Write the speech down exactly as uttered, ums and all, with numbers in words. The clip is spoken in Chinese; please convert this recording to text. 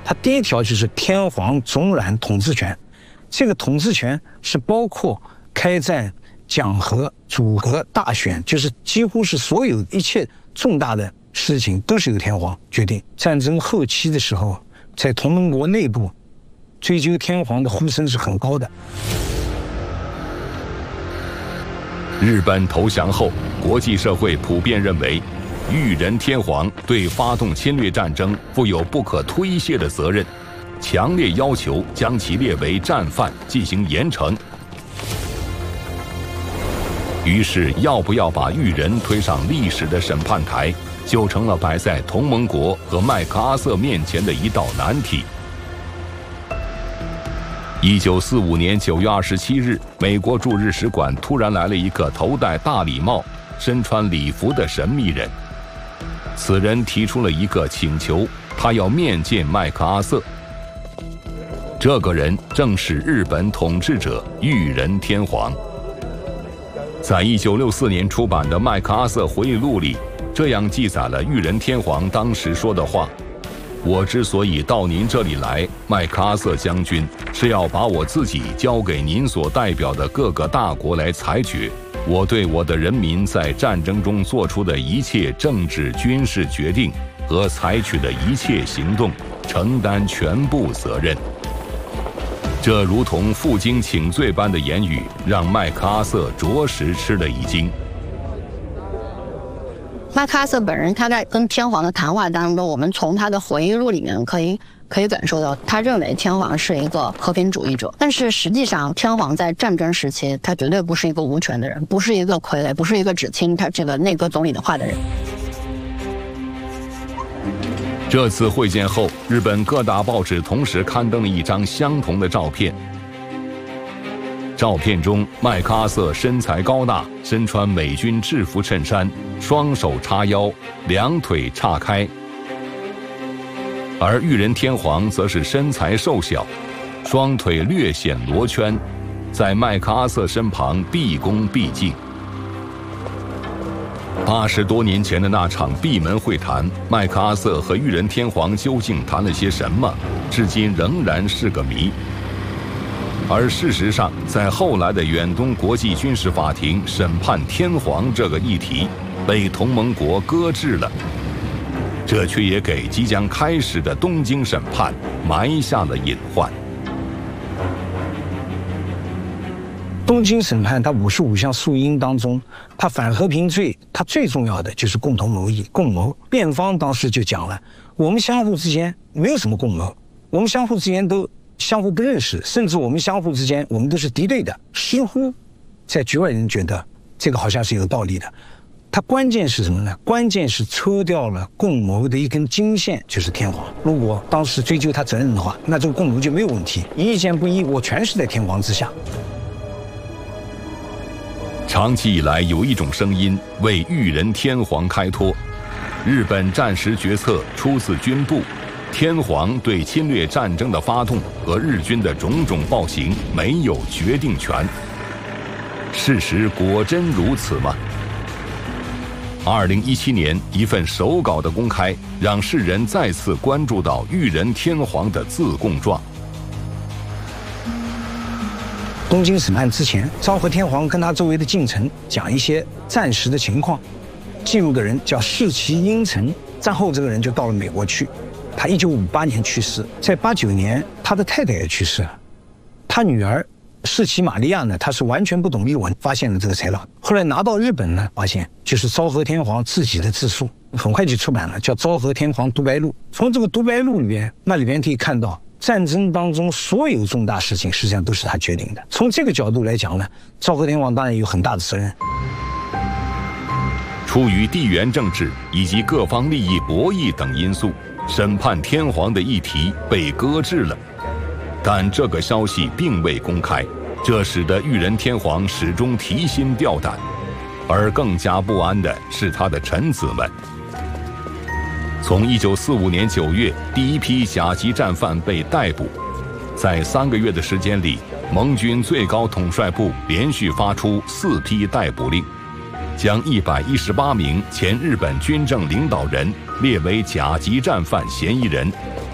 它第一条就是天皇总揽统治权，这个统治权是包括开战、讲和、组合、大选，就是几乎是所有一切重大的事情都是由天皇决定。战争后期的时候，在同盟国内部追究天皇的呼声是很高的。 日本投降后，国际社会普遍认为，裕仁天皇对发动侵略战争负有不可推卸的责任，强烈要求将其列为战犯进行严惩。于是，要不要把裕仁推上历史的审判台，就成了摆在同盟国和麦克阿瑟面前的一道难题。一九四五年九月二十七日，美国驻日使馆突然来了一个头戴大礼帽、身穿礼服的神秘人。此人提出了一个请求，他要面见麦克阿瑟。这个人正是日本统治者裕仁天皇。在一九六四年出版的麦克阿瑟回忆录里，这样记载了裕仁天皇当时说的话：我之所以到您这里来，麦克阿瑟将军，是要把我自己交给您所代表的各个大国来裁决。我对我的人民在战争中做出的一切政治军事决定和采取的一切行动，承担全部责任。这如同负荆请罪般的言语，让麦克阿瑟着实吃了一惊。 麦克阿瑟本人他在跟天皇的谈话当中，我们从他的回忆录里面可以可以感受到，他认为天皇是一个和平主义者，但是实际上天皇在战争时期，他绝对不是一个无权的人，不是一个傀儡，不是一个只听他这个内阁总理的话的人。 这次会见后，日本各大报纸同时刊登了一张相同的照片。照片中，麦克阿瑟身材高大，身穿美军制服衬衫，双手叉腰，两腿岔开；而裕仁天皇则是身材瘦小，双腿略显罗圈，在麦克阿瑟身旁毕恭毕敬。八十多年前的那场闭门会谈，麦克阿瑟和裕仁天皇究竟谈了些什么，至今仍然是个谜。而事实上，在后来的远东国际军事法庭审判天皇这个议题，被同盟国搁置了，这却也给即将开始的东京审判埋下了隐患。 东京审判它五十五项诉因当中，它反和平罪，它最重要的就是共同谋议、共谋。辩方当时就讲了，我们相互之间没有什么共谋，我们相互之间都相互不认识，甚至我们相互之间我们都是敌对的。似乎在局外人觉得这个好像是有道理的。它关键是什么呢？关键是抽掉了共谋的一根筋线，就是天皇。如果当时追究他责任的话，那这个共谋就没有问题。意见不一，我全是在天皇之下。 长期以来，有一种声音为裕仁天皇开脱：日本战时决策出自军部，天皇对侵略战争的发动和日军的种种暴行没有决定权。事实果真如此吗？二零一七年，一份手稿的公开，让世人再次关注到裕仁天皇的自供状。 东京审判之前，昭和天皇跟他周围的近臣讲一些战时的情况。记录的人叫世崎英臣，战后这个人就到了美国去。他一九五八年去世，在八九年，他的太太也去世了。他女儿世崎玛利亚呢，她是完全不懂日文，发现了这个材料。后来拿到日本呢，发现就是昭和天皇自己的自述，很快就出版了，叫《昭和天皇独白录》。从这个独白录里边，那里边可以看到，战争当中所有重大事情实际上都是他决定的。从这个角度来讲呢，昭和天皇当然有很大的责任。 出于地缘政治以及各方利益博弈等因素，审判天皇的议题被搁置了。但这个消息并未公开，这使得裕仁天皇始终提心吊胆，而更加不安的是他的臣子们。从一九四五年九月，第一批甲级战犯被逮捕，在三个月的时间里，盟军最高统帅部连续发出四批逮捕令，将一百一十八名前日本军政领导人列为甲级战犯嫌疑人，